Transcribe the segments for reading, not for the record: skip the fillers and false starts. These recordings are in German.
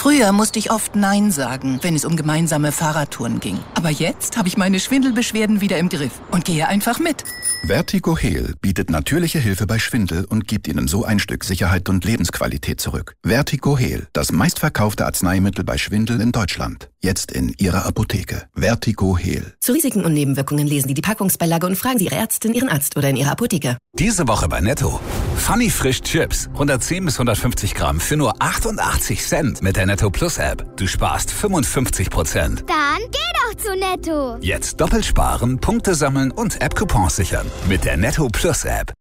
Früher musste ich oft Nein sagen, wenn es um gemeinsame Fahrradtouren ging. Aber jetzt habe ich meine Schwindelbeschwerden wieder im Griff und gehe einfach mit. VertigoHeal bietet natürliche Hilfe bei Schwindel und gibt Ihnen so ein Stück Sicherheit und Lebensqualität zurück. VertigoHeal, das meistverkaufte Arzneimittel bei Schwindel in Deutschland. Jetzt in Ihrer Apotheke. VertigoHeal. Zu Risiken und Nebenwirkungen lesen Sie die Packungsbeilage und fragen Sie Ihre Ärztin, Ihren Arzt oder in Ihrer Apotheke. Diese Woche bei Netto. Funny Frisch Chips. 110 bis 150 Gramm für nur 88 Cent mit der Netto Plus App. Du sparst 55%. Dann geh doch zu Netto. Jetzt doppelt sparen, Punkte sammeln und App-Coupons sichern. Mit der Netto Plus App.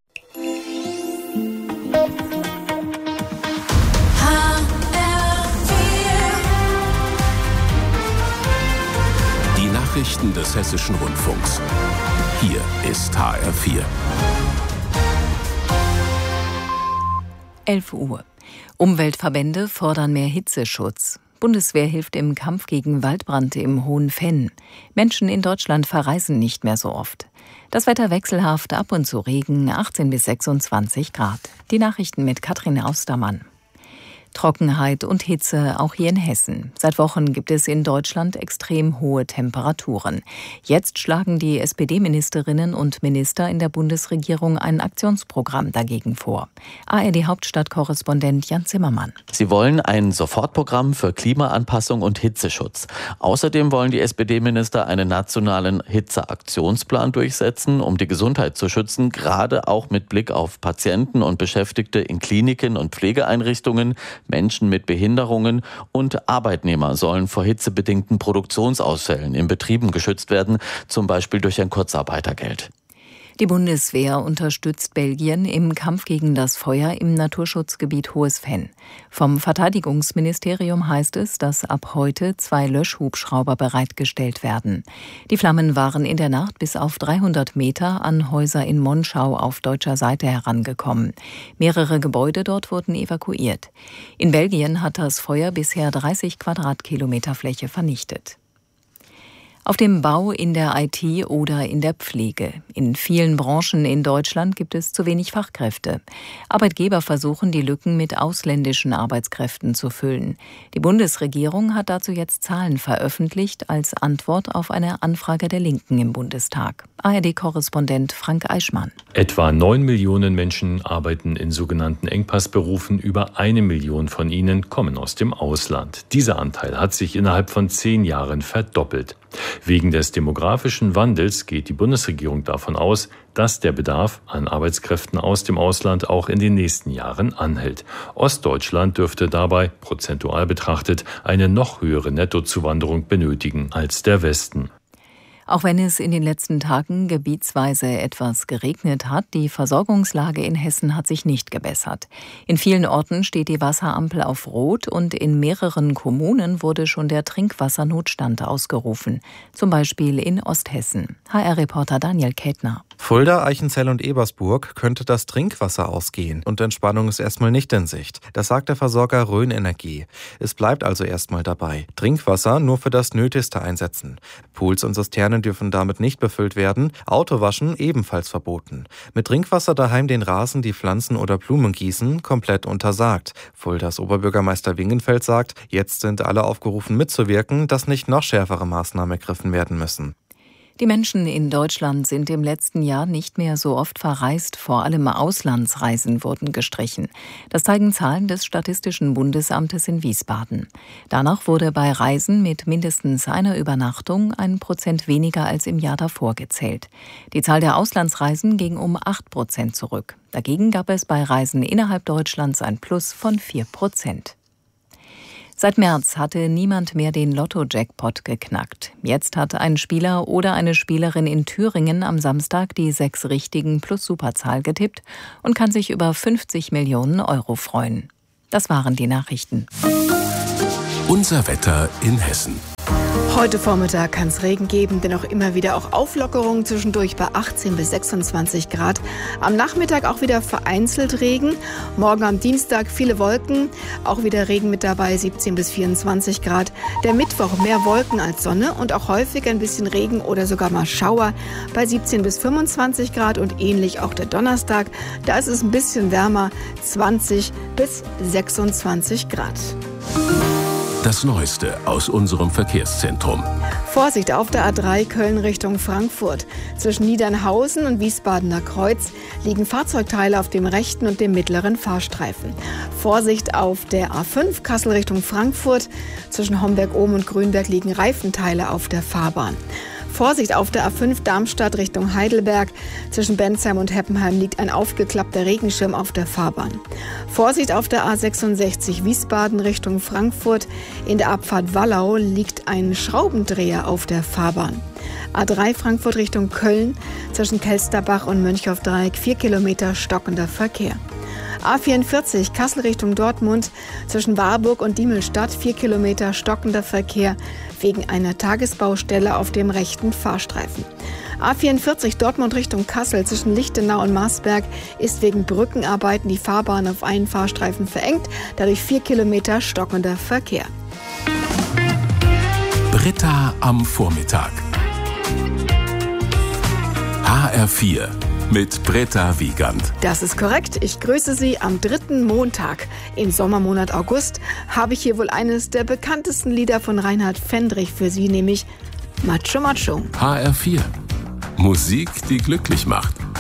Die Nachrichten des Hessischen Rundfunks. Hier ist HR4. 11 Uhr. Umweltverbände fordern mehr Hitzeschutz. Bundeswehr hilft im Kampf gegen Waldbrand im Hohen Venn. Menschen in Deutschland verreisen nicht mehr so oft. Das Wetter wechselhaft, ab und zu Regen, 18 bis 26 Grad. Die Nachrichten mit Katrin Austermann. Trockenheit und Hitze auch hier in Hessen. Seit Wochen gibt es in Deutschland extrem hohe Temperaturen. Jetzt schlagen die SPD-Ministerinnen und Minister in der Bundesregierung ein Aktionsprogramm dagegen vor. ARD-Hauptstadtkorrespondent Jan Zimmermann. Sie wollen ein Sofortprogramm für Klimaanpassung und Hitzeschutz. Außerdem wollen die SPD-Minister einen nationalen Hitzeaktionsplan durchsetzen, um die Gesundheit zu schützen, gerade auch mit Blick auf Patienten und Beschäftigte in Kliniken und Pflegeeinrichtungen. Menschen mit Behinderungen und Arbeitnehmer sollen vor hitzebedingten Produktionsausfällen in Betrieben geschützt werden, zum Beispiel durch ein Kurzarbeitergeld. Die Bundeswehr unterstützt Belgien im Kampf gegen das Feuer im Naturschutzgebiet Hohes Venn. Vom Verteidigungsministerium heißt es, dass ab heute 2 Löschhubschrauber bereitgestellt werden. Die Flammen waren in der Nacht bis auf 300 Meter an Häuser in Monschau auf deutscher Seite herangekommen. Mehrere Gebäude dort wurden evakuiert. In Belgien hat das Feuer bisher 30 Quadratkilometer Fläche vernichtet. Auf dem Bau, in der IT oder in der Pflege. In vielen Branchen in Deutschland gibt es zu wenig Fachkräfte. Arbeitgeber versuchen, die Lücken mit ausländischen Arbeitskräften zu füllen. Die Bundesregierung hat dazu jetzt Zahlen veröffentlicht als Antwort auf eine Anfrage der Linken im Bundestag. ARD-Korrespondent Frank Eichmann. Etwa 9 Millionen Menschen arbeiten in sogenannten Engpassberufen. Über 1 Million von ihnen kommen aus dem Ausland. Dieser Anteil hat sich innerhalb von 10 Jahren verdoppelt. Wegen des demografischen Wandels geht die Bundesregierung davon aus, dass der Bedarf an Arbeitskräften aus dem Ausland auch in den nächsten Jahren anhält. Ostdeutschland dürfte dabei, prozentual betrachtet, eine noch höhere Nettozuwanderung benötigen als der Westen. Auch wenn es in den letzten Tagen gebietsweise etwas geregnet hat, die Versorgungslage in Hessen hat sich nicht gebessert. In vielen Orten steht die Wasserampel auf Rot und in mehreren Kommunen wurde schon der Trinkwassernotstand ausgerufen. Zum Beispiel in Osthessen. HR-Reporter Daniel Kätner. Fulda, Eichenzell und Ebersburg könnte das Trinkwasser ausgehen und Entspannung ist erstmal nicht in Sicht. Das sagt der Versorger Rhön Energie. Es bleibt also erstmal dabei. Trinkwasser nur für das Nötigste einsetzen. Pools und Zisternen dürfen damit nicht befüllt werden. Autowaschen ebenfalls verboten. Mit Trinkwasser daheim den Rasen, die Pflanzen oder Blumen gießen, komplett untersagt. Fuldas Oberbürgermeister Wingenfeld sagt, jetzt sind alle aufgerufen mitzuwirken, dass nicht noch schärfere Maßnahmen ergriffen werden müssen. Die Menschen in Deutschland sind im letzten Jahr nicht mehr so oft verreist, vor allem Auslandsreisen wurden gestrichen. Das zeigen Zahlen des Statistischen Bundesamtes in Wiesbaden. Danach wurde bei Reisen mit mindestens einer Übernachtung 1% weniger als im Jahr davor gezählt. Die Zahl der Auslandsreisen ging um 8% zurück. Dagegen gab es bei Reisen innerhalb Deutschlands ein Plus von 4%. Seit März hatte niemand mehr den Lotto-Jackpot geknackt. Jetzt hat ein Spieler oder eine Spielerin in Thüringen am Samstag die 6 richtigen plus Superzahl getippt und kann sich über 50 Millionen Euro freuen. Das waren die Nachrichten. Unser Wetter in Hessen. Heute Vormittag kann es Regen geben, dennoch immer wieder auch Auflockerungen zwischendurch bei 18 bis 26 Grad. Am Nachmittag auch wieder vereinzelt Regen. Morgen am Dienstag viele Wolken, auch wieder Regen mit dabei, 17 bis 24 Grad. Der Mittwoch mehr Wolken als Sonne und auch häufig ein bisschen Regen oder sogar mal Schauer bei 17 bis 25 Grad und ähnlich auch der Donnerstag. Da ist es ein bisschen wärmer, 20 bis 26 Grad. Das Neueste aus unserem Verkehrszentrum. Vorsicht auf der A3 Köln Richtung Frankfurt. Zwischen Niedernhausen und Wiesbadener Kreuz liegen Fahrzeugteile auf dem rechten und dem mittleren Fahrstreifen. Vorsicht auf der A5 Kassel Richtung Frankfurt. Zwischen Homberg-Ohm und Grünberg liegen Reifenteile auf der Fahrbahn. Vorsicht auf der A5 Darmstadt Richtung Heidelberg. Zwischen Bensheim und Heppenheim liegt ein aufgeklappter Regenschirm auf der Fahrbahn. Vorsicht auf der A66 Wiesbaden Richtung Frankfurt. In der Abfahrt Wallau liegt ein Schraubendreher auf der Fahrbahn. A3 Frankfurt Richtung Köln. Zwischen Kelsterbach und Mönchhoff-Dreieck 4 Kilometer stockender Verkehr. A44 Kassel Richtung Dortmund, zwischen Warburg und Diemelstadt 4 Kilometer stockender Verkehr wegen einer Tagesbaustelle auf dem rechten Fahrstreifen. A44 Dortmund Richtung Kassel zwischen Lichtenau und Marsberg ist wegen Brückenarbeiten die Fahrbahn auf einen Fahrstreifen verengt, dadurch 4 Kilometer stockender Verkehr. Britta am Vormittag. HR4 mit Britta Wiegand. Das ist korrekt. Ich grüße Sie am 3. Montag. Im Sommermonat August habe ich hier wohl eines der bekanntesten Lieder von Reinhard Fendrich für Sie, nämlich Macho Macho. HR4. Musik, die glücklich macht.